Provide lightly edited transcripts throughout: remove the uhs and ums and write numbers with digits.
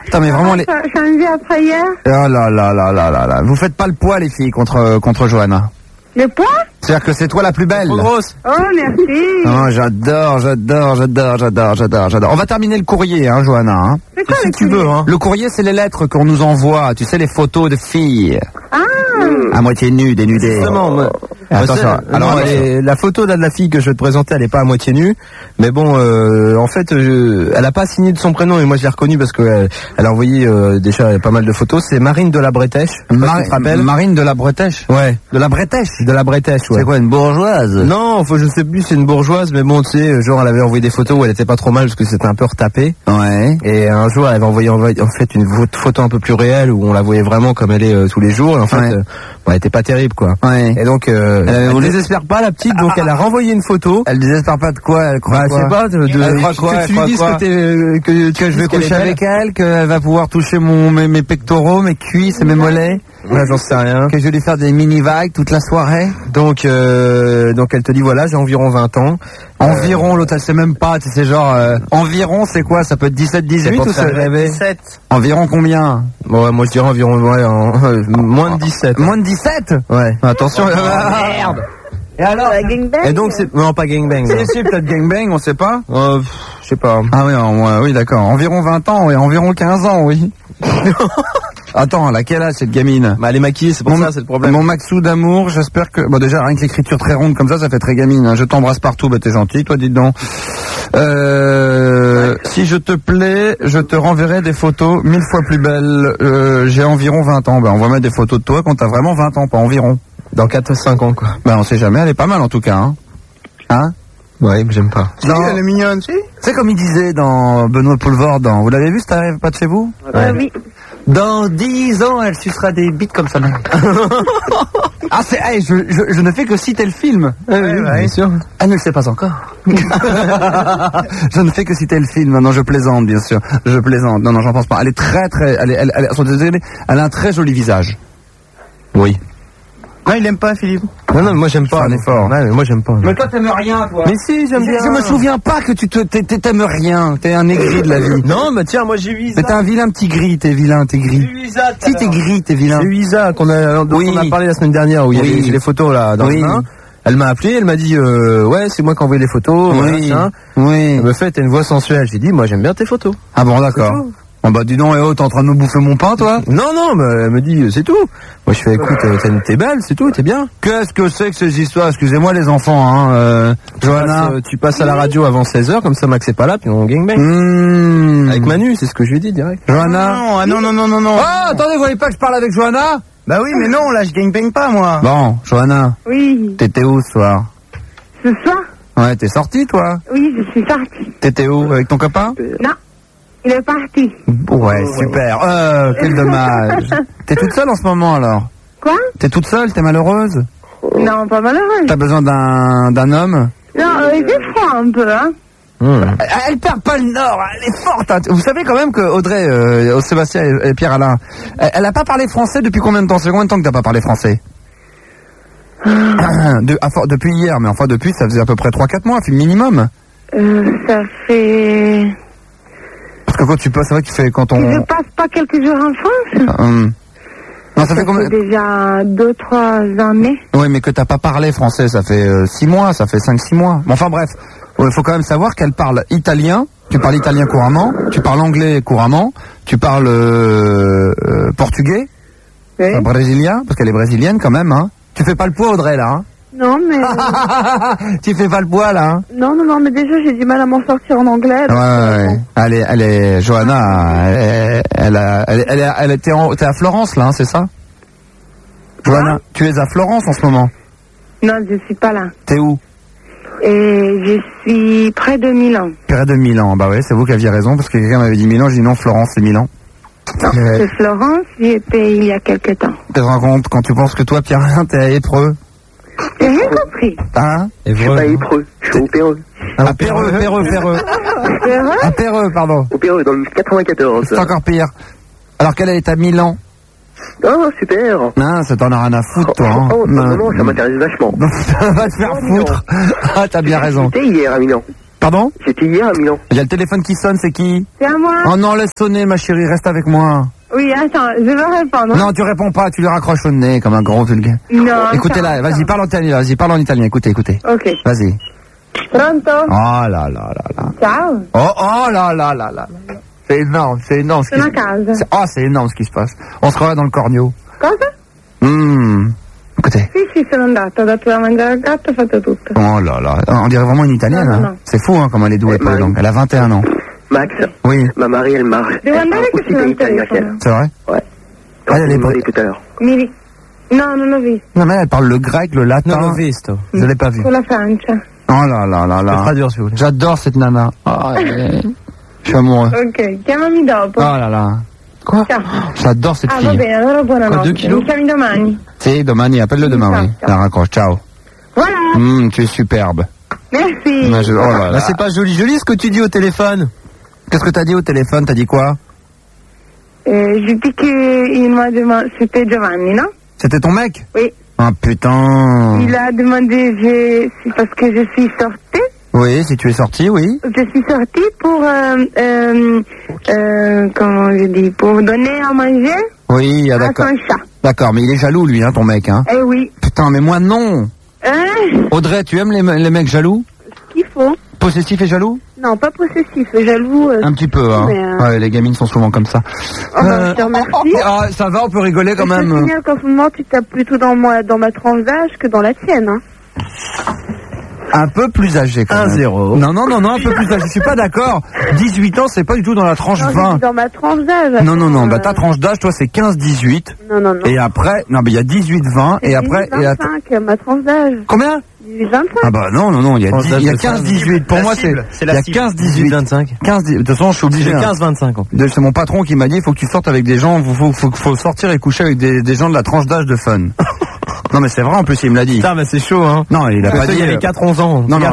Attends, mais vraiment les... Changé après hier. Oh là là là là là là. Vous faites pas le poids, les filles, contre Johanna. Le poids? C'est-à-dire que c'est toi la plus belle. Trop grosse. Oh, merci. Oh, j'adore. On va terminer le courrier, hein, Johanna. Hein. C'est quoi Si le tu courrier? veux, hein. Le courrier, c'est les lettres qu'on nous envoie. Tu sais, les photos de filles. Ah. À moitié nues, dénudées. Justement, moi, Attention. alors, la photo là de la fille que je vais te présenter, elle est pas à moitié nue, mais bon, en fait, elle a pas signé de son prénom et moi je l'ai reconnue parce que elle a envoyé déjà pas mal de photos. C'est Marine de la Bretèche. Tu te rappelles? Marine de la Bretèche. Ouais. De la Bretèche. De la Bretèche, ouais. C'est quoi, une bourgeoise? Non, enfin, je sais plus, c'est une bourgeoise, mais bon, tu sais, genre elle avait envoyé des photos où elle était pas trop mal parce que c'était un peu retapé. Ouais. Et un jour, elle avait envoyé en fait une photo un peu plus réelle où on la voyait vraiment comme elle est tous les jours. Et en fait, Ouais. bon, elle était pas terrible, quoi. Ouais. Et donc, elle désespère pas la petite, donc elle a renvoyé une photo. Elle désespère pas de quoi? Elle croit Bah, je sais pas, Elle croit quoi? que tu lui dises que je vais coucher avec elle, qu'elle va pouvoir toucher mes pectoraux, mes cuisses et mes mollets. Ouais, j'en sais rien. Que je vais lui faire des mini-vagues toute la soirée. Donc elle te dit voilà, j'ai environ 20 ans. Environ, l'autre elle sait même pas, tu sais, genre, environ c'est quoi? Ça peut être 17, 18 ou ça? 17. Environ combien? Bon, ouais, moi je dirais environ moins de 17. Moins de 17? Ouais. Attention. Merde! Et alors? Et donc c'est non pas gangbang. Si, peut-être gangbang, on sait pas. Je sais pas. Ah oui, oui, d'accord. Environ 20 ans, oui, environ 15 ans, oui. Attends, elle a quel âge cette gamine? Bah elle est maquillée, c'est pour ça, c'est le problème. Mon Maxou d'amour, j'espère que... Bon déjà, rien que l'écriture très ronde comme ça fait très gamine. Hein. Je t'embrasse partout, bah t'es gentil, toi, dis donc. Si je te plais, je te renverrai des photos 1000 fois plus belles. J'ai environ 20 ans. Bah on va mettre des photos de toi quand t'as vraiment 20 ans, pas environ. Dans 4-5 ans, quoi. Bah on sait jamais, elle est pas mal en tout cas. Hein? Ouais, mais j'aime pas. Si, elle est mignonne, si. C'est comme il disait dans Benoît Poulvord, vous l'avez vu, ça arrive pas de chez vous? Oui. Dans 10 ans, elle sucera des bites comme ça. Ah, je ne fais que citer le film. Ouais, bien sûr. Elle ne le sait pas encore. Je ne fais que citer le film. Non, je plaisante, bien sûr. Je plaisante. Non, j'en pense pas. Elle est très, elle a un très joli visage. Oui. Non, il aime pas, Philippe. Non, moi j'aime pas. C'est un effort. Ouais, mais moi j'aime pas. Mais toi t'aimes rien, toi. Mais si, j'aime bien. Je me souviens pas que tu t'aimes rien. T'es un aigri de la vie. Non, mais tiens, moi j'ai eu Isa. Mais t'es un vilain petit gris, t'es vilain, t'es gris. J'ai eu Isa. Si t'es gris, t'es vilain. J'ai eu Isa dont on a parlé la semaine dernière où il y avait les photos là dans le bain. Elle m'a appelé, elle m'a dit ouais, c'est moi qui ai envoyé les photos. Oui. Elle me fait, t'as une voix sensuelle. J'ai dit moi j'aime bien tes photos. Ah bon, d'accord. Bon bah dis donc, t'es en train de me bouffer mon pain, toi? Non, mais elle me dit c'est tout. Moi je fais écoute, t'es belle, c'est tout, t'es bien. Qu'est-ce que c'est que ces histoires? Excusez-moi les enfants, Johanna. Tu passes à la radio avant 16h, comme ça Max est pas là, puis on gangbang. Avec Manu, c'est ce que je lui ai dit direct. Johanna. Non. Ah, attendez, vous voyez pas que je parle avec Johanna? Bah oui, mais non, là je gangbang pas, moi. Bon, Johanna. Oui. T'étais où ce soir? Ce soir? Ouais, t'es sortie, toi? Oui, je suis sortie. T'étais où? Avec ton copain? Non. Il est parti. Ouais, super. Quel dommage. T'es toute seule en ce moment, alors? Quoi? T'es toute seule? T'es malheureuse? Non, pas malheureuse. T'as besoin d'un homme? Non, j'ai froid un peu, hein. Elle perd pas le nord, elle est forte. Hein. Vous savez quand même que Audrey, Sébastien et Pierre-Alain, elle a pas parlé français depuis combien de temps? C'est combien de temps que t'as pas parlé français? Depuis hier, mais enfin depuis, ça faisait à peu près 3-4 mois, minimum. Ça fait... Parce que quand tu passes, c'est vrai que tu fais quand on... Je passe pas quelques jours en France. Non, ça fait combien... déjà 2-3 années. Oui, mais que t'as pas parlé français, ça fait 6 mois, ça fait 5-6 mois. Bon, enfin bref, il faut quand même savoir qu'elle parle italien, tu parles italien couramment, tu parles anglais couramment, tu parles portugais, Oui. Brésilien, parce qu'elle est brésilienne quand même, hein. Tu fais pas le poids, Audrey, là, hein? Non, mais... Tu fais pas le poids, là, hein? Non, mais déjà, j'ai du mal à m'en sortir en anglais. Ouais. Elle est, Johanna, elle était t'es à Florence, là, hein, c'est ça? Johanna, tu es à Florence en ce moment? Non, je suis pas là. T'es où? Et je suis près de Milan. Près de Milan, bah ouais, c'est vous qui aviez raison, parce que quelqu'un m'avait dit Milan, j'ai dit non, Florence, c'est Milan. Non, c'est Florence, j'y étais il y a quelque temps. Tu te rends compte quand tu penses que toi, Pierre-Alain, t'es à Épreux? J'ai rien compris. Hein? Je suis pas à Épreux, je suis au Péreux. Ah, Péreux. Ah, Péreux, pardon. Au Péreux, dans le 94. C'est encore pire. Alors qu'elle est à Milan. Oh, super. Non, ça t'en a rien à foutre, toi. Hein. Non, ça m'intéresse vachement. Va te faire foutre. Ah, t'as bien raison. J'étais hier à Milan. Pardon? J'étais hier à Milan. Il y a le téléphone qui sonne, c'est qui? C'est à moi. Oh non, laisse sonner, ma chérie, reste avec moi. Oui, attends, je vais répondre. Non, tu réponds pas, tu lui raccroches au nez comme un gros vulgaire. Non. Écoutez-la, vas-y, parle en italien, vas-y, parle en italien, écoutez. Ok. Vas-y. Pronto? Oh là là là là. Ciao. Oh là là là là. C'est énorme ce qui Sono a casa. Oh, c'est énorme ce qui se passe. On se croirait dans le corneau. Cosa? Écoutez. Sì, sono andata, ho dato da mangiare al gatto, ho fatto tutto. Oh là là. On dirait vraiment une italienne. Non, hein. non. C'est fou, hein, comment elle est douée pour les langues. Elle a 21 ans. Max, Oui, ma Marie, elle marche. Devo Elle parle andare che aussi sono bien al italien qu'elle. telefono. c'est vrai? Ouais. Ah, elle est Vous bonne. l'avez tout à l'heure. No, non l'ho visto. Non, mais elle parle le grec, le latin. Non, l'ho visto. Je l'ai pas vu. Con la Francia. Oh là là là Je vais là. traduire si vous voulez. J'adore cette nana. Je suis amoureux. Ok, chiamami dopo. Oh là là. Quoi? Ciao. J'adore cette Ah, va fille. bene, allora buonanotte. 2 kilos? Mi chiami domani. Si, domani, appelle-le demain, oui. Ciao. La raccroche, ciao. Voilà. Tu es superbe. Merci. Oh là Là, là. c'est pas joli ce que tu dis au téléphone. Qu'est-ce que t'as dit au téléphone? T'as dit quoi? J'ai dit qu'il m'a demandé... C'était Giovanni, non? C'était ton mec? Oui. Ah putain. Il a demandé, c'est parce que je suis sortie. Oui, si tu es sorti, oui. Je suis sortie pour, comment je dis, pour donner à manger Oui, ah, à d'accord. son chat. D'accord, mais il est jaloux, lui, hein, ton mec, hein. Eh oui. Putain, mais moi, non. Hein? Audrey, tu aimes les mecs jaloux? Qu'il faut. Possessif et jaloux? Non, pas possessif, jaloux. Un petit peu, hein. mais, Ouais, les gamines sont souvent comme ça. je te remercie. Ah, ça va, on peut rigoler quand Je te même. signale qu'en ce moment, tu tapes plutôt dans ma tranche d'âge que dans la tienne. Hein. Un peu plus âgé, quand même. 1-0. Non, un peu plus âgé. Je suis pas d'accord. 18 ans, c'est pas du tout dans la tranche Non, 20. c'est dans ma tranche d'âge. Non, bah ta tranche d'âge, toi, c'est 15-18. Non. Et après, non, mais il y a 18-20. Et après, 25, ma tranche d'âge. combien? 18-25. Ah bah non, il y a Tranche d'âge il y a de 15-18. Pour moi, c'est, il y a 15-18. 25. 15, de toute façon, je suis obligé. J'ai hein. 15-25 en plus. C'est mon patron qui m'a dit, il faut que tu sortes avec des gens, faut sortir et coucher avec des gens de la tranche d'âge de fun. Non, mais c'est vrai, en plus, il me l'a dit. Putain, mais c'est chaud, hein. Non, il a pas dit. Il y avait 4-11 ans. Non,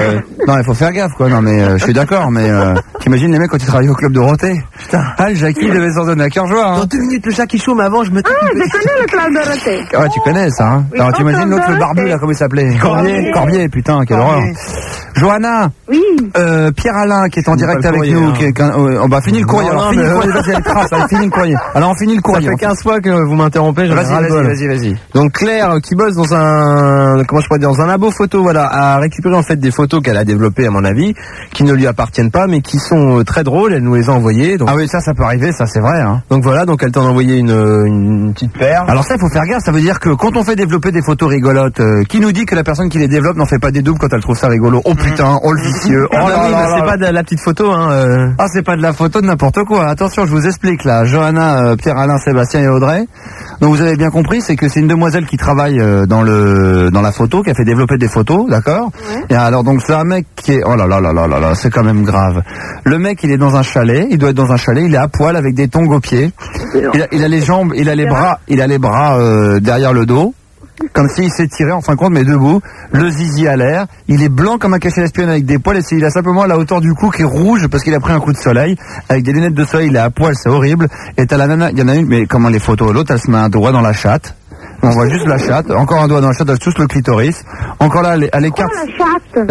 il faut faire gaffe, quoi. Non, mais je suis d'accord, mais t'imagines les mecs quand ils travaillent au club Dorothée. Putain. Ah, le Jackie devait s'en donner à cœur joie. Hein. Dans 2 minutes, le chat qui chaud, mais avant, je me Ah, je connais le club Dorothée. Ouais, tu connais ça, hein. Oui, Alors, t'imagines l'autre, le Dorothée. barbu, là, comment il s'appelait? Corbier. Corbier, putain, quelle horreur. Johanna, Oui. Pierre-Alain, qui est en C'est direct pas le avec courrier, nous, hein. qui est, on va finir le courrier. Non, Alors, non, finis le mais- courrier, vas-y, avec trace, allez, finis le courrier. Alors, on finit le Ça courrier. fait 15 fois que vous m'interrompez, j'en ai ras le bol. Vas-y. Donc Claire, qui bosse dans comment je pourrais dire, dans un labo photo, voilà, a récupéré en fait des photos qu'elle a développées à mon avis, qui ne lui appartiennent pas, mais qui sont très drôles. Elle nous les a envoyées. Donc, Ah oui, ça peut arriver, ça, c'est vrai, hein. donc voilà, donc elle t'en a envoyé une petite paire. Alors ça, il faut faire gaffe, ça veut dire que quand on fait développer des photos rigolotes, qui nous dit que la personne qui les développe n'en fait pas des doubles quand elle trouve ça rigolo? Oh putain, oh le vicieux, oh Ah bah là oui, là mais là c'est là. pas de la petite photo, hein. Ah, c'est pas de la photo de n'importe quoi. Attention, je vous explique là. Johanna, Pierre-Alain, Sébastien et Audrey. Donc vous avez bien compris, c'est que c'est une demoiselle qui travaille dans la photo, qui a fait développer des photos, d'accord? Ouais. Et alors donc c'est un mec qui est, oh là là là là là là, c'est quand même grave. Le mec, il est dans un chalet, il doit être dans un chalet, il est à poil avec des tongs aux pieds. Il a les jambes, il a les bras derrière le dos. Comme s'il s'étirait en fin de compte, mais debout, le zizi à l'air, il est blanc comme un cachet d'espionne avec des poils, et il a simplement la hauteur du cou qui est rouge parce qu'il a pris un coup de soleil, avec des lunettes de soleil, il est à poil, c'est horrible, et t'as la nana, il y en a une, mais comment les photos, l'autre elle se met un doigt dans la chatte, on voit juste la chatte, encore un doigt dans la chatte, elle touche le clitoris, encore là, elle écarte, Oh, la chatte.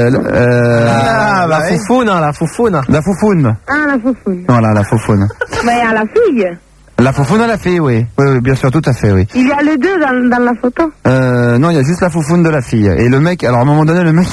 La foufoune, hein, la foufoune. la foufoune, Ah, la foufoune. voilà, la foufoune. Mais il y a la fille. La foufoune à la fille, oui. Oui, bien sûr, tout à fait, oui. Il y a les deux dans la photo. Non, il y a juste la foufoune de la fille. Et le mec, alors à un moment donné, le mec...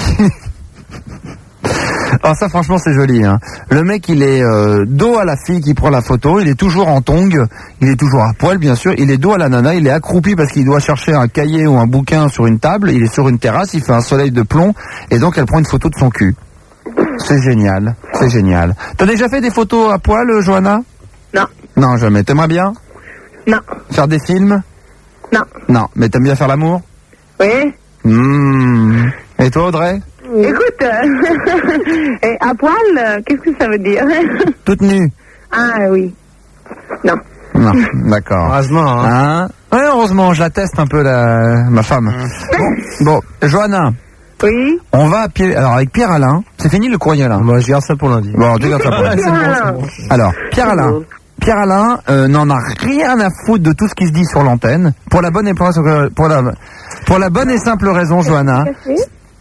Alors ça, franchement, c'est joli. Hein. Le mec, il est dos à la fille qui prend la photo. Il est toujours en tongs. Il est toujours à poil, bien sûr. Il est dos à la nana. Il est accroupi parce qu'il doit chercher un cahier ou un bouquin sur une table. Il est sur une terrasse. Il fait un soleil de plomb. Et donc, elle prend une photo de son cul. C'est génial. C'est génial. T'as déjà fait des photos à poil, Johanna? Non. Non, jamais. T'aimerais bien Non. faire des films? Non. Non. Mais t'aimes bien faire l'amour? Oui. Et toi, Audrey? Écoute, et à poil, qu'est-ce que ça veut dire? Toute nue? Ah oui. Non. Non, d'accord. Heureusement, hein. Hein? Ouais, heureusement, je la teste un peu, ma femme. Bon, Johanna, Oui. on va à pied... Alors, avec Pierre-Alain, c'est fini le courrier, là? Moi, je garde ça pour lundi. Bon, tu gardes ça pour lundi. Alors, Pierre-Alain n'en a rien à foutre de tout ce qui se dit sur l'antenne. Pour la bonne et simple raison, Johanna.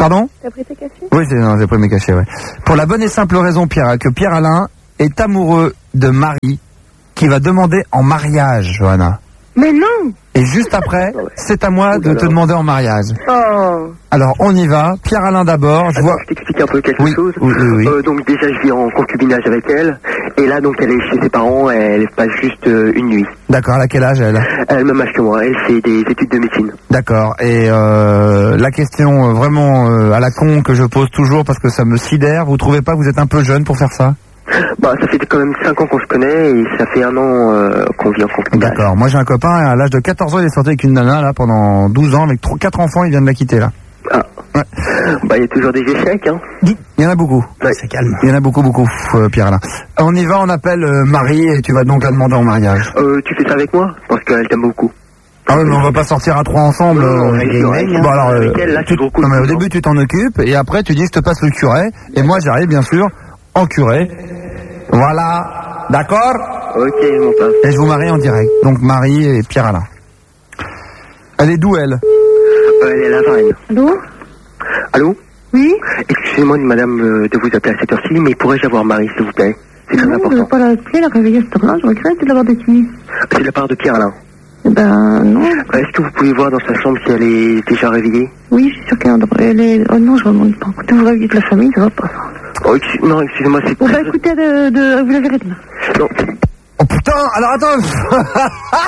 Pardon? T'as pris tes cachets? Oui, non, j'ai pris mes cachets, ouais. Pour la bonne et simple raison, Pierre, que Pierre-Alain est amoureux de Marie, qui va demander en mariage, Johanna. Mais non! Et juste après, c'est à moi de te demander en mariage. Oh! Alors, on y va. Pierre-Alain d'abord, je vois... Je t'explique un peu quelque chose. Oui. Donc déjà, je vis en concubinage avec elle. Et là, donc, elle est chez ses parents. Elle passe juste une nuit. D'accord, à quel âge elle? Elle a le même âge que moi. Elle fait des études de médecine. D'accord. Et la question vraiment à la con que je pose toujours parce que ça me sidère, vous trouvez pas que vous êtes un peu jeune pour faire ça? Bah, ça fait quand même 5 ans qu'on se connaît et ça fait 1 an qu'on vit en concubinage. D'accord. Moi j'ai un copain, à l'âge de 14 ans, il est sorti avec une nana là pendant 12 ans, avec 4 enfants, il vient de la quitter là. Ah. Ouais. Bah, il y a toujours des échecs, hein. Il y en a beaucoup. Ouais. C'est calme. Il y en a beaucoup, Pierre-Alain. On y va, on appelle Marie et tu vas donc la demander en mariage. Tu fais ça avec moi? Parce qu'elle t'aime beaucoup. Ah oui, mais on va pas sortir à 3 ensemble. Bon alors, avec elle, là, c'est beaucoup. non, mais au début tu t'en occupes et après tu dis je te passe le curé et moi j'arrive bien sûr en curé. Voilà, d'accord? Ok, mon pote. Et je vous marie en direct. Donc Marie et Pierre-Alain. Elle est d'où elle? Elle est à la Varenne. Allô? Allô? Oui? Excusez-moi, madame, de vous appeler à cette heure-ci, mais pourrais-je avoir Marie, s'il vous plaît? C'est très Non, je important. veux pas l'appeler, la réveiller à cette heure-là, je regrette de l'avoir détenue. C'est de la part de Pierre-Alain. Eh ben, non. Est-ce que vous pouvez voir dans sa chambre si elle est déjà réveillée? Oui, je suis sûre qu'elle est... Oh non, je remonte pas. Écoutez, vous réveillez de la famille, ça va pas, ça. Oh, non, excusez-moi, c'est... Bon, bah, écoutez, vous la verrez demain. Non. Oh putain, alors attends.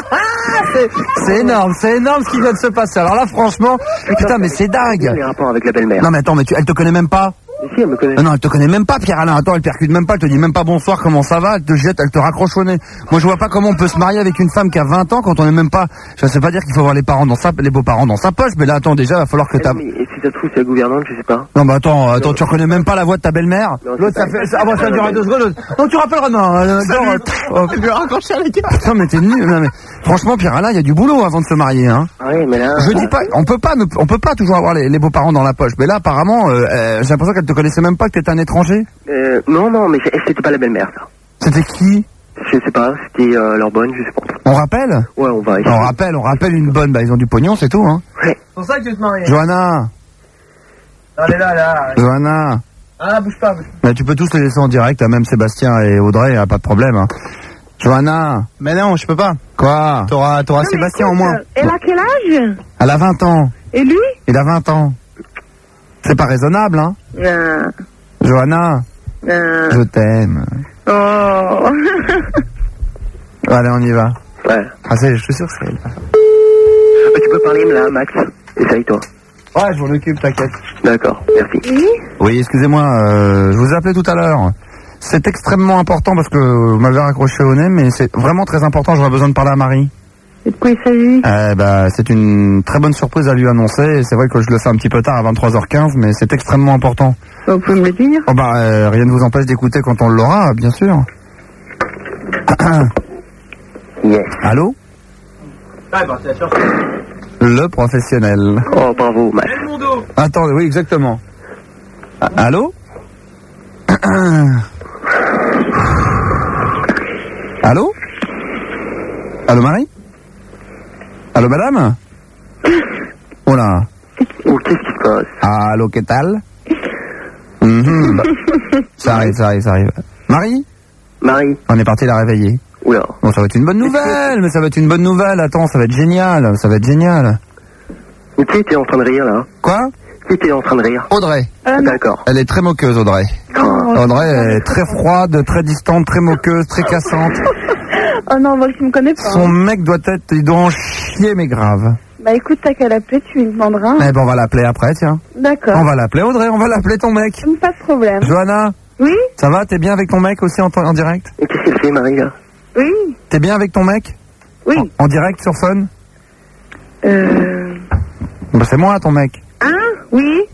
c'est énorme ce qui vient de se passer. Alors là franchement, putain mais c'est dingue. Les rapports avec la belle-mère. Non mais attends, mais elle te connaît même pas? Mais si, elle me connaît. Non, elle te connaît même pas, Pierre-Alain. Attends, elle percute même pas, elle te dit même pas bonsoir, comment ça va, elle te jette, elle te raccroche au nez. Moi, je vois pas comment on peut se marier avec une femme qui a 20 ans quand on est même pas... Je sais pas dire qu'il faut avoir les beaux-parents dans sa poche, mais là, attends, déjà, il va falloir que Mais si ça se trouve, c'est la gouvernante, je sais pas. Non, bah attends, tu reconnais même pas la voix de ta belle-mère? Non, L'autre, ça fait... Ah bon, ça dure 2 secondes. Non, tu rappelleras, non. Tu lui raccrocher à la gueule. Putain, mais t'es nul. Non, mais... Franchement, Pierre-Alain, il y a du boulot avant de se marier, hein. Ouais, mais là... Je dis pas, on peut pas toujours avoir les beaux-parents dans la poche. Mais là, apparemment, j'ai l'impression qu'elle te connaissait même pas, que t'étais un étranger. Non, mais c'était pas la belle-mère, ça. C'était qui? Je sais pas, c'était leur bonne, je sais pas. On rappelle? Ouais, on va essayer. On rappelle une bonne, bah ils ont du pognon, c'est tout, hein. Ouais. C'est pour ça que tu veux te marier. Johanna, Elle est là. Johanna. Ah, bouge pas. Bah, tu peux tous les laisser en direct, hein, même Sébastien et Audrey, pas de problème, hein. Johanna. Mais non, je peux pas. Quoi? T'auras Sébastien au moins. Elle a quel âge? Elle a 20 ans. Et lui? Il a 20 ans. C'est pas raisonnable, hein. Johanna, je t'aime. Oh. Allez, on y va. Ouais. Ah, je suis sûr que c'est elle. Tu peux parler, là, Max? Essaye, toi. Ouais, je m'en occupe, t'inquiète. D'accord, merci. Oui? Oui, excusez-moi, je vous ai appelé tout à l'heure. C'est extrêmement important parce que vous m'avez raccroché au nez, mais c'est vraiment très important, j'aurais besoin de parler à Marie. Et de quoi il s'agit? C'est une très bonne surprise à lui annoncer, et c'est vrai que je le fais un petit peu tard à 23h15, mais c'est extrêmement important. Vous pouvez me le dire? Oh rien ne vous empêche d'écouter quand on l'aura, bien sûr. Yes. Allô? Le professionnel. Oh, bravo, Max. Attends, oui, exactement. Allô? Allô? Allô, Marie? Allô, madame? Oh là. Oh, qu'est-ce qui se passe? Allô, que tal? Ça arrive. Marie? Marie? On est parti la réveiller. Oula. Bon, ça va être une bonne nouvelle, Attends, ça va être génial. Mais qui était en train de rire, là? Quoi? Qui était en train de rire? Audrey. D'accord. Elle est très moqueuse, Audrey. Audrey est très froide, très distante, très moqueuse, très cassante. Oh non, moi je me connais pas. Son mec il doit en chier, mais grave. Bah écoute, t'as qu'à l'appeler, tu lui demanderas. Eh ben, on va l'appeler après, tiens. D'accord. On va l'appeler Audrey, on va l'appeler ton mec. Pas de problème. Johanna, Oui? ça va? T'es bien avec ton mec aussi en direct? Et qu'est-ce qu'elle fait, Marie, là? Oui? T'es bien avec ton mec? Oui. En direct sur Fun? Bah, c'est moi, ton mec. Hein? Oui?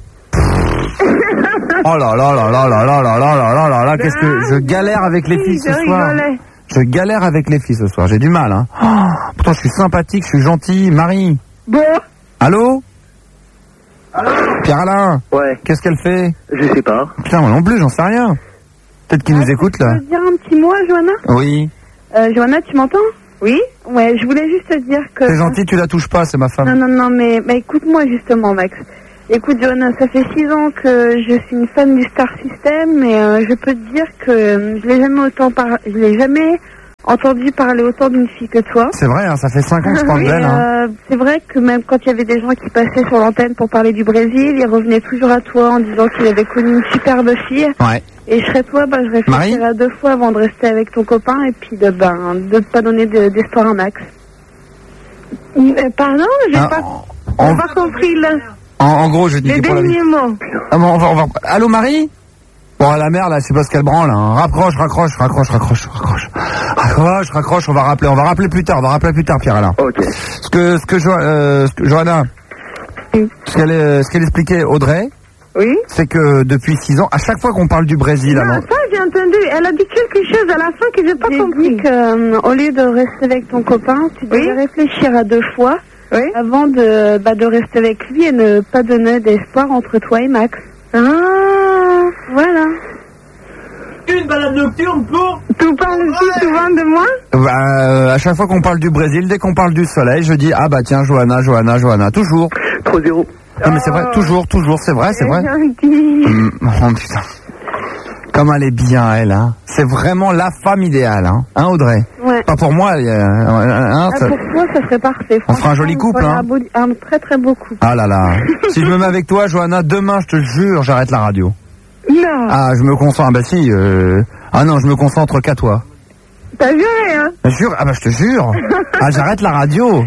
Oh là là, qu'est-ce que je galère avec les filles ce soir. Je galère avec les filles ce soir, j'ai du mal, hein. Oh, pourtant je suis sympathique, je suis gentil. Marie. Bon. Allô? Pierre-Alain. Ouais. Qu'est-ce qu'elle fait? Je sais pas. Putain, moi non plus, j'en sais rien. Peut-être qu'il nous écoute, là. Tu peux dire un petit mot à Johanna? Oui. Johanna, tu m'entends? Oui? Ouais, je voulais juste te dire que... C'est gentil, tu la touches pas, c'est ma femme. Non, mais écoute-moi justement, Max. Écoute, Johanna, ça fait 6 ans que je suis une fan du Star System, mais je peux te dire que je l'ai jamais entendu parler autant d'une fille que toi. C'est vrai, hein, ça fait 5 ans que je parle d'elle. Hein. C'est vrai que même quand il y avait des gens qui passaient sur l'antenne pour parler du Brésil, ils revenaient toujours à toi en disant qu'ils avaient connu une superbe fille. Ouais. Et je serais toi, je réfléchirais à 2 fois avant de rester avec ton copain et puis de pas donner d'espoir à Max. Pardon, j'ai pas compris là. En gros, je dis les derniers mots. Ah bon, on va. Allô, Marie? Bon, la mère, là, je sais pas ce qu'elle branle, hein. Raccroche. On va rappeler plus tard, Pierre, Alain. Ok. Ce que Johanna, ce qu'elle expliquait, Audrey, oui, c'est que depuis 6 ans, à chaque fois qu'on parle du Brésil, non, ça j'ai entendu, elle a dit quelque chose à la fin que j'ai pas compris. Dit qu'au lieu de rester avec ton copain, tu devais réfléchir à 2 fois avant de rester avec lui et ne pas donner d'espoir entre toi et Max. Ah, voilà. Une balade nocturne pour... Tu parles aussi souvent de moi? À chaque fois qu'on parle du Brésil, dès qu'on parle du soleil, je dis, ah bah tiens, Johanna, toujours. 3-0. Non mais c'est vrai, toujours, c'est vrai. Oh putain. Comme elle est bien, elle, hein. C'est vraiment la femme idéale, hein, Audrey? Ouais. Pas pour moi, pour toi, ça serait parfait. On fera un joli couple, hein. Un très très beau couple. Ah là là. Si je me mets avec toi, Johanna, demain, je te jure, j'arrête la radio. Non. Ah, je me concentre, bah si, ah non, je me concentre qu'à toi. T'as juré, hein? Jure, ah bah je te jure. Ah, j'arrête la radio.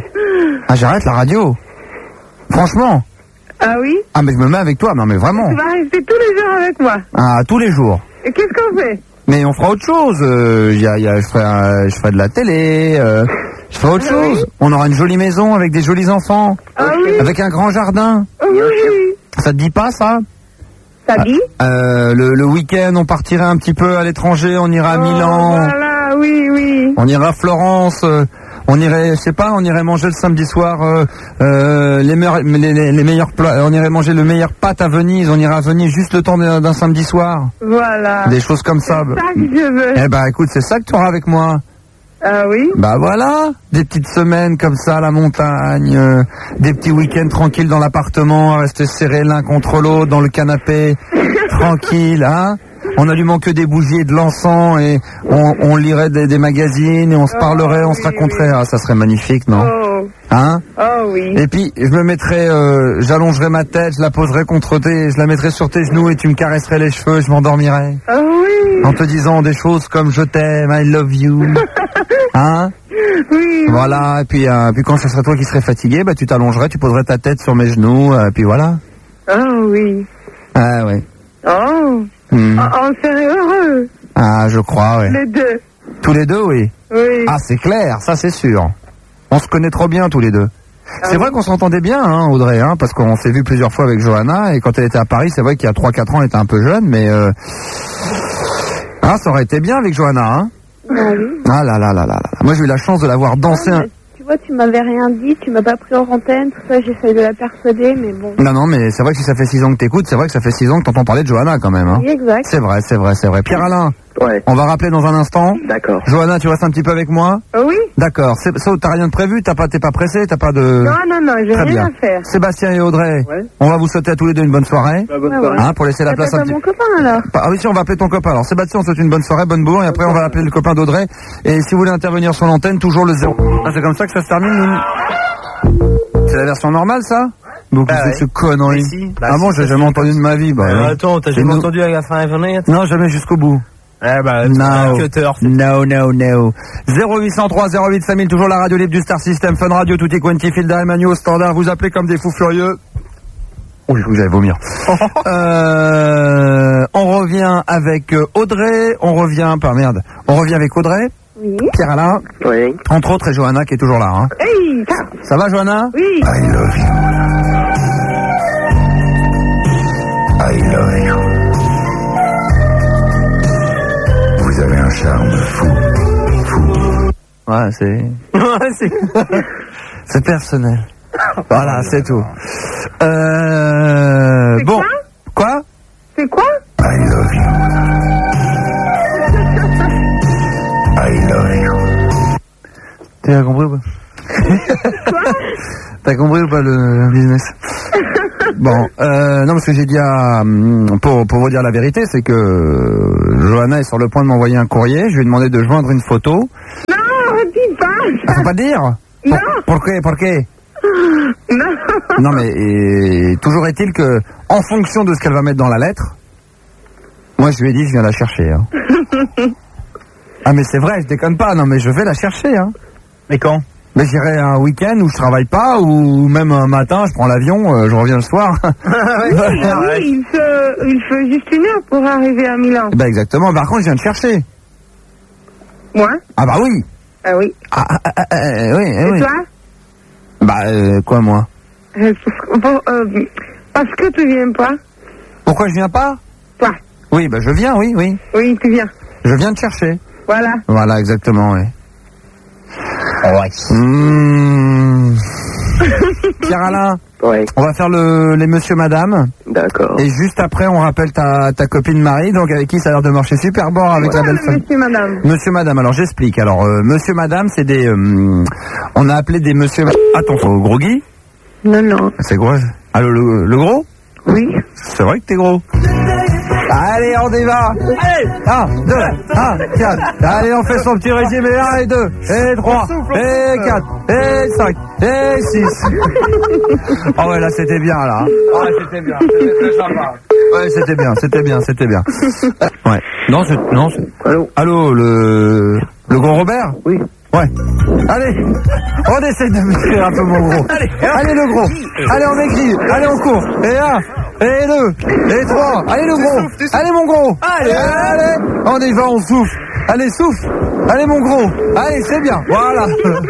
Franchement. Ah oui? Ah mais je me mets avec toi, non mais vraiment. Tu vas rester tous les jours avec moi. Ah, tous les jours. Et qu'est-ce qu'on fait? Mais on fera autre chose. Je ferai de la télé. Je ferai autre chose. On aura une jolie maison avec des jolis enfants. Ah oui? Avec un grand jardin. Oui. Ça te dit pas ça? Ça dit? Le week-end, on partirait un petit peu à l'étranger. On ira à Milan. Voilà, oui. On ira à Florence. On irait manger le samedi soir les meilleurs plats. On irait manger le meilleur pâte à Venise. On irait à Venise juste le temps d'un samedi soir. Voilà. Des choses comme ça. C'est ça que je veux. Eh ben, écoute, c'est ça que tu auras avec moi. Ah oui? Bah voilà, des petites semaines comme ça à la montagne, des petits week-ends tranquilles dans l'appartement, rester serrés l'un contre l'autre dans le canapé, tranquille, hein. On allume que des bougies et de l'encens et on lirait des magazines et on se parlerait, on se raconterait. Ah, ça serait magnifique, non? Hein? Oh oui. Et puis, je me mettrais, j'allongerais ma tête, je la poserais je la mettrais sur tes genoux et tu me caresserais les cheveux, je m'endormirais. Oh oui. En te disant des choses comme je t'aime, I love you. Hein? Oui. Voilà, et puis quand ce serait toi qui serais fatigué, bah tu t'allongerais, tu poserais ta tête sur mes genoux, puis voilà. Oh oui. Ah ouais. Oh. On serait heureux. Ah, je crois, ouais. Les deux. Tous les deux, oui. Oui. Ah, c'est clair, ça c'est sûr. On se connaît trop bien tous les deux. C'est vrai qu'on s'entendait bien, hein, Audrey, hein, parce qu'on s'est vu plusieurs fois avec Johanna, et quand elle était à Paris, c'est vrai qu'il y a 3-4 ans, elle était un peu jeune, mais ça aurait été bien avec Johanna, hein. Ah oui. Ah là là là là là. Moi, j'ai eu la chance de la voir danser. Tu vois, tu m'avais rien dit, tu m'as pas pris en antenne, tout ça, j'essaye de la persuader, mais bon. Non, mais c'est vrai que si ça fait 6 ans que t'écoutes, c'est vrai que ça fait 6 ans que t'entends parler de Johanna quand même, hein. Oui, exact. C'est vrai. Pierre-Alain. Ouais. On va rappeler dans un instant. D'accord. Johanna, tu restes un petit peu avec moi? Oui. D'accord. Ça, t'as rien de prévu? T'es pas pressé? T'as pas de... Non, j'ai Très rien bien. à faire. Sébastien et Audrey, Ouais. on va vous souhaiter à tous les deux une bonne soirée. Bonne soirée. Hein, pour laisser la place un petit mon copain alors. Ah oui, si, on va appeler ton copain. Alors Sébastien, on souhaite une bonne soirée, bonne bourre, et après on va appeler le copain d'Audrey. Et si vous voulez intervenir sur l'antenne, toujours le 0. Ah, c'est comme ça que ça se termine. C'est la version normale, ça? Donc c'est ce connerie. Ah bon, j'ai jamais entendu de ma vie. Attends, t'as jamais entendu à la fin à venir? Non, jamais jusqu'au bout. No. 0803 08 5000, toujours la radio libre du Star System, Fun Radio, Tutti Quanti, Filda et Manu au standard. Vous appelez comme des fous furieux. Oh, j'ai cru que j'allais vomir. On revient avec Audrey. On revient avec Audrey. Oui. Pierre-Alain. Oui. Entre autres, et Johanna qui est toujours là. Hein. Hey. Ça va, Johanna? Oui. I love you. I love you. Vous avez un charme fou. Ouais, c'est personnel. Voilà, c'est tout. Bon. Quoi? C'est quoi? I love you. I love you. T'as compris ou pas? Quoi? T'as compris ou pas le business? Bon, non, parce que j'ai dit pour vous dire la vérité, c'est que Johanna est sur le point de m'envoyer un courrier. Je lui ai demandé de joindre une photo. Non, dis pas. Ah, faut pas dire. Non. Pourquoi Non. Non, mais toujours est-il que, en fonction de ce qu'elle va mettre dans la lettre, moi je lui ai dit je viens la chercher. Hein. Ah mais c'est vrai, je déconne pas. Non mais je vais la chercher. Hein. Mais quand? Mais j'irai un week-end où je travaille pas, ou même un matin, je prends l'avion, je reviens le soir. Oui, il faut juste 1 heure pour arriver à Milan. Bah exactement, par contre je viens de chercher. Moi? Ah bah oui. Ah oui. Oui. Et toi? Bah quoi moi? Parce que tu viens pas? Pourquoi je viens pas? Toi? Oui, bah je viens, oui. Oui, tu viens. Je viens te chercher. Voilà. Voilà, exactement, oui. Ouais. Pierre-Alain, Ouais, on va faire les monsieur madame. d'accord. Et juste après, on rappelle ta copine Marie, donc avec qui ça a l'air de marcher super bon avec la belle femme. Monsieur, madame. Monsieur madame, alors j'explique. Alors, monsieur madame, c'est des... on a appelé des monsieur... Attends, gros Guy? Non. C'est gros. Allô, le gros? Oui. C'est vrai que t'es gros. Allez, on y va. Allez, 1, 2, 1, 4. Allez, on fait son petit régime. Et 1, et 2, et 3, et 4, et 5, et 6. Oh ouais, là, c'était bien, là. Oh, c'était bien. C'était très sympa. Ouais, c'était bien. Ouais. Non, Allô? Allô, le gros Robert? Oui. Ouais. Allez, on essaie de m'écrire un peu mon gros. Allez le gros. Allez, on écrit. Allez, on court. Et 1, et 2, et 3. Allez le gros. Allez mon gros. Allez. On y va, on souffle. Allez, souffle. Allez mon gros. Allez, c'est bien. Voilà.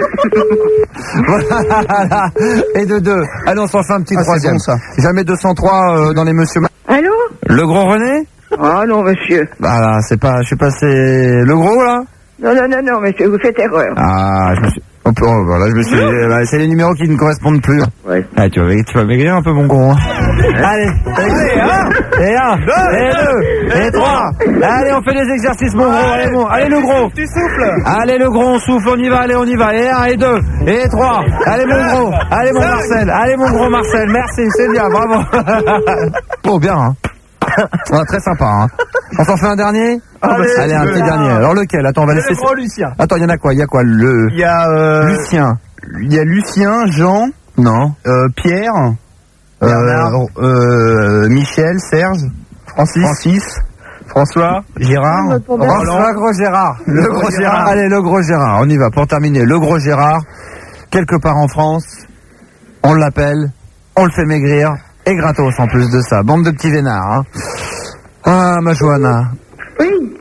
Voilà. Et de 2. Allez, on s'en fait un petit troisième. Bon, ça. Jamais 203 dans les monsieur. Allô? Le gros René? Ah non, monsieur. Voilà, c'est pas, je sais pas, c'est le gros là? Non, monsieur, vous faites erreur. Ah, je me suis... voilà, je me suis... c'est les numéros qui ne correspondent plus. Ouais. Ah, tu vas maigrir un peu, mon gros. Allez, 1, et 2, et 3. Allez, on fait des exercices, mon gros. Allez, le gros. Tu souffles. Allez, le gros, on souffle, on y va. Et 1, et 2, et 3. Allez, mon gros. Allez, mon Marcel. Allez, mon gros Marcel. Merci, c'est bien, bravo. Oh, bien, hein. Ouais, très sympa, hein. On s'en fait un dernier? Allez, un petit dernier. Alors lequel? Attends, on va laisser... Lucien. Attends, il y en a quoi? Il y a quoi? Il y a Lucien. Il y a Lucien, Jean, Non. Pierre, Bernard. Michel, Serge, Francis, François, Gérard, François Gros Gérard. Le gros Gérard. Allez, le gros Gérard. On y va pour terminer. Le gros Gérard, quelque part en France, on l'appelle, on le fait maigrir, et gratos en plus de ça. Bande de petits vénards, hein. Ah, ma Johanna. Oui.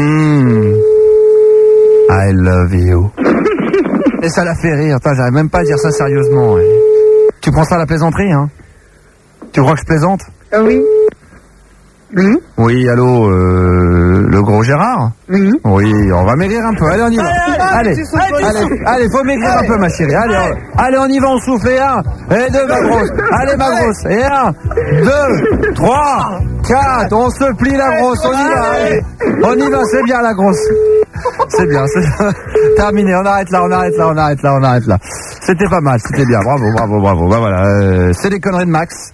I love you. Et ça la fait rire. Putain, j'arrive même pas à dire ça sérieusement. Ouais. Tu prends ça à la plaisanterie, hein? Tu crois que je plaisante? Oui. Oui, allô, le gros Gérard? Oui. Oui, on va maigrir un peu. Allez, on y va. Allez, faut maigrir un peu, ma chérie. Allez, on y va, on souffle. Et 1, et 2, ma grosse. Allez, ma grosse. Et 1, 2, 3, 4. On se plie, la grosse. On y va. Allez. On y va, c'est bien, la grosse. C'est bien, c'est terminé. On arrête là. C'était pas mal, c'était bien. Bravo. Bah voilà, c'est des conneries de Max.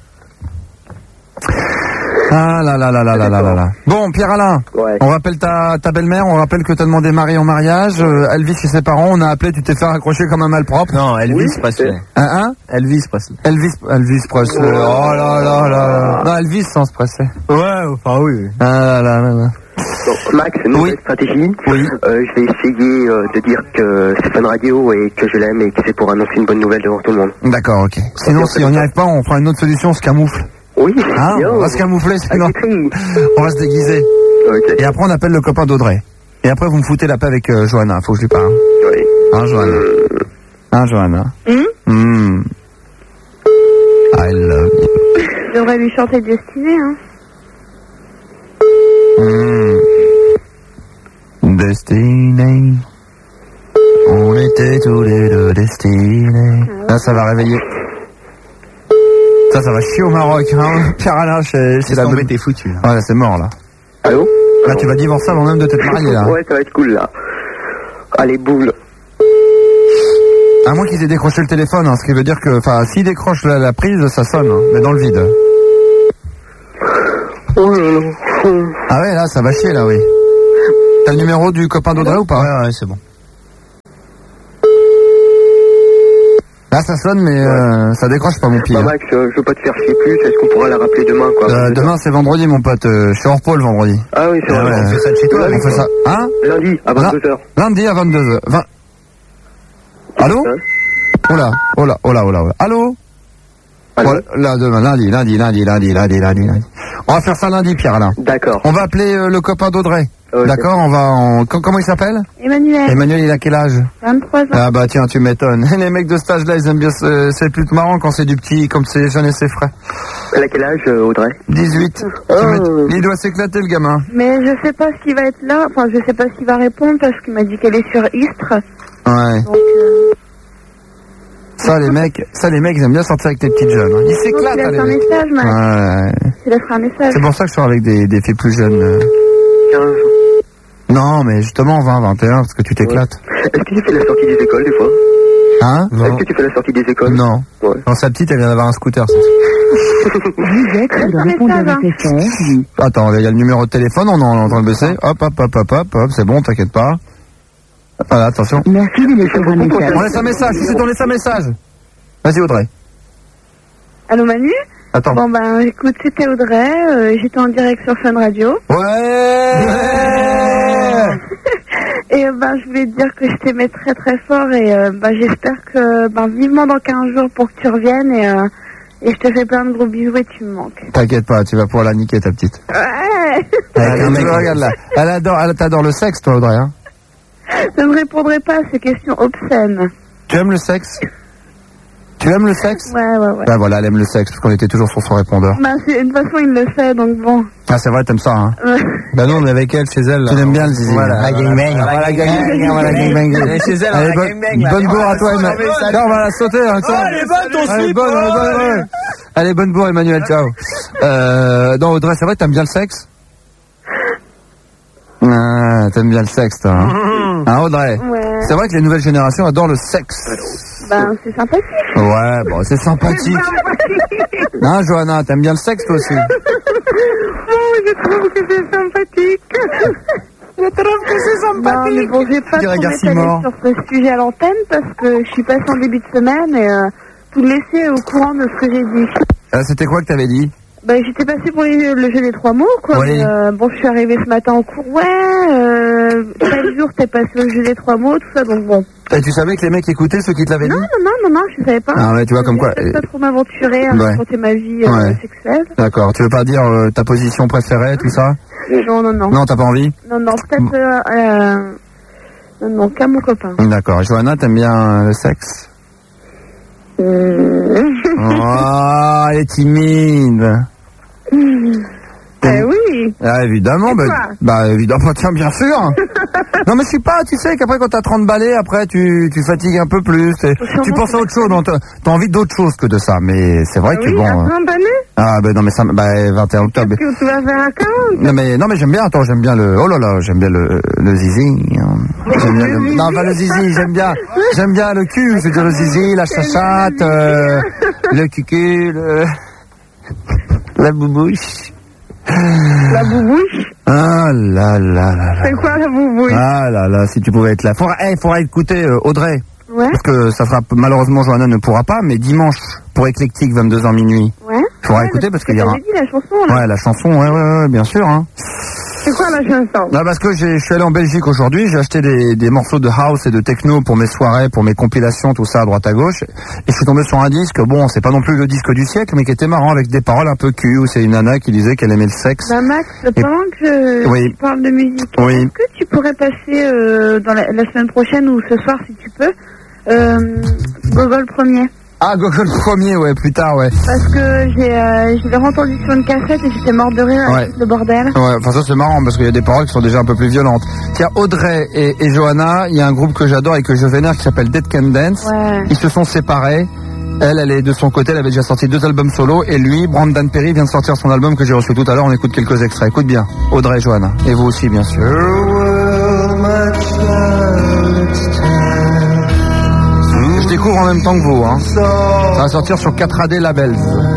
Ah là. Bon, Pierre-Alain, Ouais. on rappelle ta belle-mère, on rappelle que t'as demandé Marie en mariage, elle vit chez ses parents, on a appelé, tu t'es fait raccrocher comme un malpropre. Non, Elvis Presley. Hein? Elvis Presley. Elvis Presley. Oh là. Non, Elvis sans Presley. Ouais, enfin oui. Ah là. Donc, Max, nouvelle stratégie. Oui. Je vais essayer de dire que c'est Fun Radio et que je l'aime et que c'est pour annoncer une bonne nouvelle devant tout le monde. D'accord, ok. Sinon, si on n'y arrive pas, on fera une autre solution, on se camoufle. Oui, Hein, bien. on va se camoufler, sinon on va se déguiser. Ok. Et après, on appelle le copain d'Audrey. Et après, vous me foutez la paix avec Johanna, faut que je lui parle. Oui. Hein, Johanna? I love you. Je devrais lui chanter Destiné, hein. Destiné. On était tous les deux destinés. Là, ça va réveiller. Ça va chier au Maroc, hein. Pierre-Alain, c'est la bonne. T'es foutu. Ouais, là, c'est mort, là. Allô? Là, tu vas divorcer avant même de t'être marié, là. Ouais, ça va être cool, là. Allez, boule. À moins qu'ils aient décroché le téléphone, hein, ce qui veut dire que, enfin, s'ils décrochent la prise, ça sonne, hein, mais dans le vide. Oh là là. Ah ouais, là, ça va chier, là, oui. T'as le numéro du copain d'Audrey ou pas? Ouais, c'est bon. Là, ça sonne, mais ça décroche pas, mon pied. Bah, Max, je veux pas te faire chier plus. Est-ce qu'on pourra la rappeler demain, quoi? Demain, c'est vendredi, mon pote. Je suis hors pôle vendredi. Ah oui, c'est vrai. Ouais. On fait ça de chez toi. On fait ça. Hein? Lundi, à 22h. Lundi à 22h. Allô? Oh là. Allô? Allô? Là, demain, lundi. On va faire ça lundi, Pierre, Alain. D'accord. On va appeler le copain d'Audrey. Okay. D'accord, comment il s'appelle? Emmanuel. Emmanuel, il a quel âge? 23 ans. Ah bah tiens, tu m'étonnes. Les mecs de stage là, ils aiment bien, c'est plus marrant quand c'est du petit, comme c'est jeune et c'est frais. Elle a quel âge, Audrey? 18. Il doit s'éclater, le gamin. Mais je sais pas s'il va être là, enfin je sais pas s'il va répondre parce qu'il m'a dit qu'elle est sur Istres. Ouais. Donc, Ça les mecs, ils aiment bien sortir avec les petites jeunes. Ils s'éclatent, il les a un mecs. message, Max. Ouais. Il a fait un message. C'est pour ça que je sors avec des filles plus jeunes. 15. Non, mais justement 20, 21, parce que tu t'éclates. Est-ce que tu fais la sortie des écoles, des fois? Hein? Est-ce que tu fais la sortie des écoles? Non. Ouais. Quand sa petite, elle vient d'avoir un scooter. Ça. Vous êtes sur le répondeur SFR. Attends, il y a le numéro de téléphone, on est en train de baisser. Hop, c'est bon, t'inquiète pas. Voilà, attention. Merci de laisser un message. On laisse un message, on laisse un message. Vas-y, Audrey. Allô Manu? Attends. Bon ben écoute, c'était Audrey, j'étais en direct sur Fun Radio. Ouais. Et je voulais te dire que je t'aimais très très fort et j'espère que vivement dans 15 jours pour que tu reviennes et je te fais plein de gros bisous et tu me manques. T'inquiète pas, tu vas pouvoir la niquer, ta petite. Ouais. Regarde là. Elle t'adore le sexe, toi, Audrey, hein? Je ne répondrai pas à ces questions obscènes. Tu aimes le sexe? Tu aimes le sexe? Ouais. Bah voilà, elle aime le sexe, parce qu'on était toujours sur son répondeur. De toute façon, il le sait, donc bon. Ah, c'est vrai, t'aimes ça, hein? Bah non, on est avec elle, chez elle. Là. Tu l'aimes bien, le zizi. Voilà, la gangbang. Voilà, gangbang. Elle est chez elle, Allez, la gangbang. bonne bourre à toi, Emmanuel. Tiens, on va la sauter, hein, tiens. Elle est bonne, ton Elle est slip. bonne, ouais. Allez, bonne bourre, Emmanuel, ciao. Non, Audrey, c'est vrai, t'aimes bien le sexe? Ah, t'aimes bien le sexe, toi, hein? Hein, Audrey? Ouais. C'est vrai que les nouvelles générations adorent le sexe. C'est sympathique. Ouais, bon, c'est sympathique. Hein, Johanna, t'aimes bien le sexe, toi aussi? Je trouve que c'est sympathique. Je trouve que c'est Non, mais bon, j'ai pas trop m'étaler sur ce sujet à l'antenne parce que je suis passée en début de semaine et tout laisser au courant de ce que j'ai dit. C'était quoi que t'avais dit? J'étais passée pour le jeu des 3 mots, quoi. Oui. Mais, je suis arrivée ce matin en cours. Chaque jour, t'es passé au jeu des 3 mots, tout ça, donc bon. Et tu savais que les mecs écoutaient ceux qui te l'avaient dit? Non, je savais pas. Ah ouais, tu vois, comme quoi. Je ne pas trop m'aventurer à raconter ma vie sexuelle. D'accord, tu veux pas dire ta position préférée, tout ça? Non. Non, t'as pas envie? Non, peut-être... Non, qu'à mon copain. D'accord. Johanna, t'aimes bien le sexe? Oh, elle est timide. Oui. Ah, évidemment, évidemment, tiens, bien sûr. Non, mais je suis pas, tu sais qu'après quand t'as 30 balais, après tu fatigues un peu plus. Tu penses à autre chose, t'as envie d'autre chose que de ça, mais c'est vrai que bon. À 30 balais? Ah, non, mais ça, 21 octobre. Qu'est-ce que tu vas faire à 40? Non, mais j'aime bien, j'aime bien oh là là, j'aime bien le zizi. J'aime bien non, pas le zizi, j'aime bien le cul, je veux dire le zizi, la chachate, le cucu, la boubouche. La boubouche? Ah là là là là. C'est quoi la boubouche? Ah là là, si tu pouvais être là. Faudra écouter Audrey. Ouais. Parce que ça sera, malheureusement, Johanna ne pourra pas, mais dimanche, pour Éclectique, 22h minuit. Ouais. Faudra écouter parce qu'il y aura... dit la chanson, là. Ouais, la chanson, ouais, bien sûr, hein. C'est quoi la chanson? Non, parce que je suis allé en Belgique aujourd'hui, j'ai acheté des morceaux de house et de techno pour mes soirées, pour mes compilations, tout ça à droite à gauche. Et je suis tombé sur un disque, bon, c'est pas non plus le disque du siècle, mais qui était marrant avec des paroles un peu cul, où c'est une nana qui disait qu'elle aimait le sexe. Max, pendant que je parle de musique, est-ce que tu pourrais passer dans la semaine prochaine ou ce soir si tu peux, Gogol premier? Ah, Gogol premier, ouais, plus tard, ouais. Parce que je l'ai entendu sur une cassette et j'étais mort de rire avec le bordel. Ouais, enfin ça c'est marrant parce qu'il y a des paroles qui sont déjà un peu plus violentes. Tiens, Audrey et Johanna, il y a un groupe que j'adore et que je vénère qui s'appelle Dead Can Dance. Ouais. Ils se sont séparés. Elle est de son côté, elle avait déjà sorti 2 albums solo et lui, Brandon Perry, vient de sortir son album que j'ai reçu tout à l'heure. On écoute quelques extraits. Écoute bien, Audrey et Johanna. Et vous aussi, bien sûr. Je découvre en même temps que vous. Hein. Ça va sortir sur 4AD Labels.